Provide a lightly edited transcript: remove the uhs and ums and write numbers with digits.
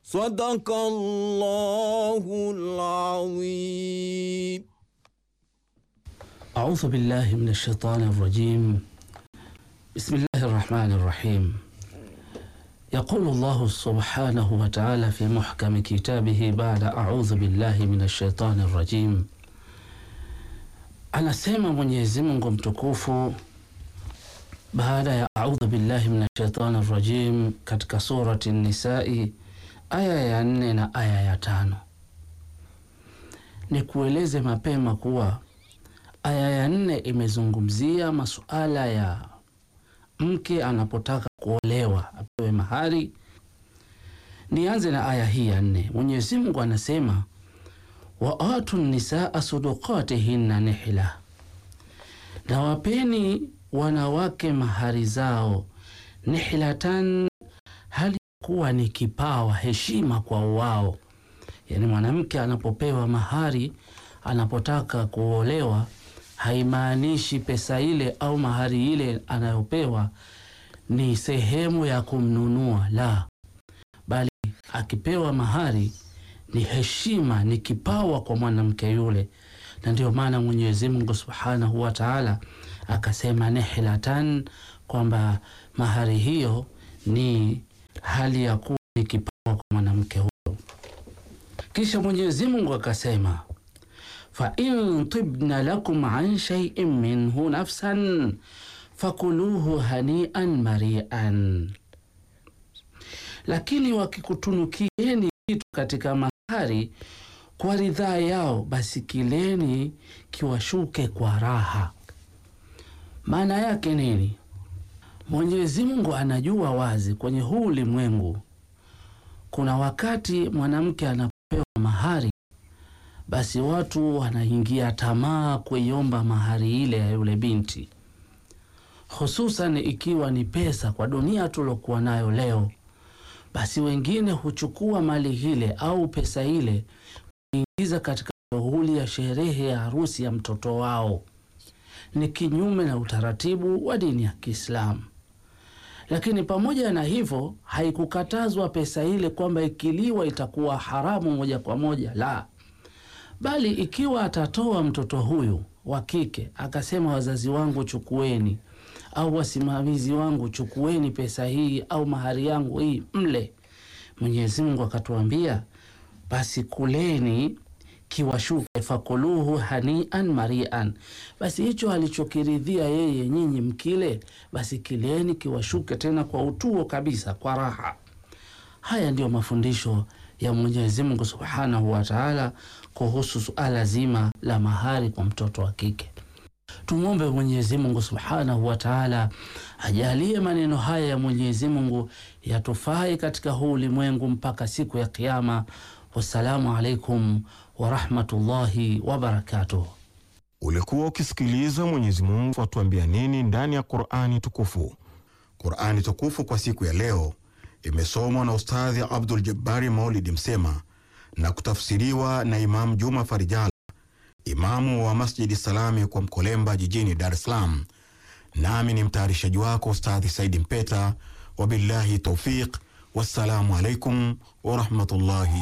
صدق الله العظيم. أعوذ بالله من الشيطان الرجيم. بسم الله الرحمن الرحيم. يقول الله سبحانه وتعالى في محكم كتابه بعد أعوذ بالله من الشيطان الرجيم. Anasema Mwenyezi Mungu mtukufu baada ya a'udhu billahi minash shaitani rajim katika surati Nisai aya ya 4 na aya ya 5. Ni kueleze mapema kuwa aya ya 4 imezungumzia masuala ya mke anapotaka kuolewa apewe mahari. Nianze na aya hii ya 4. Mwenyezi Mungu anasema wa atu nisaa sadaqatihinna nihla, na wapeni wanawake mahari zao nihlatan, hali kuwa ni kipawa, heshima kwa wao. Yani mwanamke anapopewa mahari anapotaka kuolewa, haimaanishi pesa ile au mahari ile anayopewa ni sehemu ya kumnunua, la, bali akipewa mahari ni heshima, ni kipawa kwa mwanamke yule. Na ndio maana Mwenyezi Mungu Subhanahu wa Ta'ala akasema nihlatan, kwamba mahari hiyo ni hali ya kuwa ni kipawa kwa mwanamke huyo. Kisha Mwenyezi Mungu akasema fa in tibna lakum an shay'in minhu nafsan fakuluhu hani'an mari'an, lakini wakikutunukieni kitu katika mahari kwa ridhaa yao, basi kileni kiwashuke kwa raha. Maana yake nini? Mwenyezi Mungu anajua wazi kwenye huu ulimwengu kuna wakati mwanamke anapewa mahari, basi watu wanaingia tamaa kuiomba mahari ile ya yule binti, hususan ikiwa ni pesa. Kwa dunia tulokuwa nayo leo, basi wengine huchukua mali ile au pesa ile kuingiza katika shughuli ya sherehe ya harusi ya mtoto wao. Ni kinyume na utaratibu wa dini ya Kiislamu. Lakini pamoja na hivyo, haikukatazwa pesa ile kwamba ikiliwa itakuwa haramu moja kwa moja, la, bali ikiwa atatoa mtoto huyu wa kike akasema wazazi wangu chukueni, au wasimamizi wangu chukueni pesa hii au mahari yangu hii mle, Mwenyezi Mungu akatuambia basi kuleni kiwashuke, fakuluhu hani'an mari'an, basi hicho alichokiridhia yeye nyinyi mkile, basi kileni kiwashuke tena kwa utuo kabisa, kwa raha. Haya ndiyo mafundisho ya Mwenyezi Mungu Subhanahu wa Ta'ala kuhusu suala zima la mahari kwa mtoto wa kike. Tumwombe Mwenyezi Mungu Subhanahu wa Ta'ala ajalie maneno haya ya Mwenyezi Mungu yatufai katika huu ulimwengu mpaka siku ya Kiyama. Wassalamu alaikum wa rahmatullahi wa barakatuh. Ulikuwa ukisikiliza Mwenyezi Mungu atuambia nini ndani ya Qur'ani tukufu. Qur'ani tukufu kwa siku ya leo imesomwa na Ustadhi Abdul Jabbari Maulid Msema na kutafsiriwa na Imam Juma Farijala, imamu wa Masjidi Salami kwa Mkolemba jijini Dar es Salaam. Nami ni mtayarishaji wako Ustadhi Saidi Mpeta. Wabillahi tawfiq. Wassalamu alaikum wa rahmatullahi